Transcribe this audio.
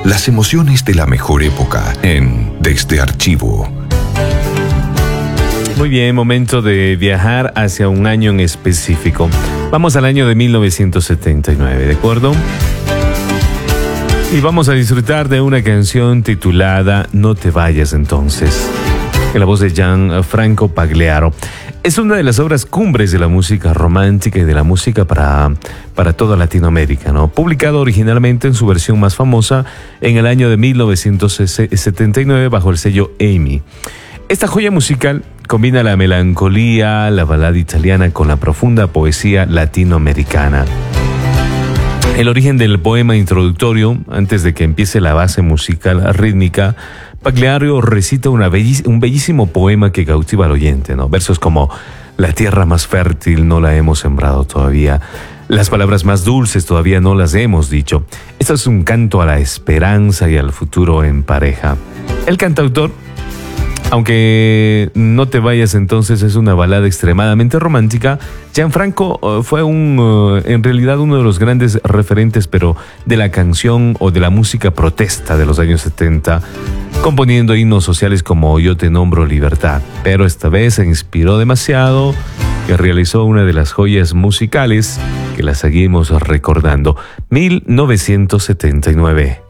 las emociones de la mejor época en Desde Archivo. Muy bien, momento de viajar hacia un año en específico. Vamos al año de 1979, ¿de acuerdo? Y vamos a disfrutar de una canción titulada No te vayas entonces, en la voz de Gianfranco Pagliaro. Es una de las obras cumbres de la música romántica y de la música para toda Latinoamérica, ¿no? Publicado originalmente en su versión más famosa en el año de 1979 bajo el sello EMI. Esta joya musical combina la melancolía, la balada italiana con la profunda poesía latinoamericana. El origen del poema introductorio, antes de que empiece la base musical rítmica, Pagliaro recita un bellísimo poema que cautiva al oyente, ¿no? Versos como: la tierra más fértil no la hemos sembrado todavía, las palabras más dulces todavía no las hemos dicho. Esto es un canto a la esperanza y al futuro en pareja. El cantautor, aunque No te vayas entonces es una balada extremadamente romántica, Gianfranco fue en realidad uno de los grandes referentes, pero de la canción o de la música protesta de los años 70, componiendo himnos sociales como Yo te nombro libertad. Pero esta vez se inspiró demasiado y realizó una de las joyas musicales que la seguimos recordando, 1979.